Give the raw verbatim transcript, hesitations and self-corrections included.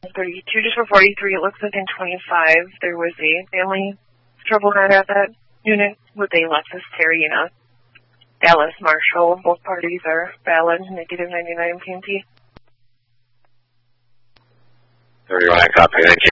thirty-two, just for forty-three. It looks like in twenty-five there was a family trouble had at that unit with a Lexus Terrena. Dallas Marshall. Both parties are valid, negative ninety-nine P M T. thirty-one, copy, thank you.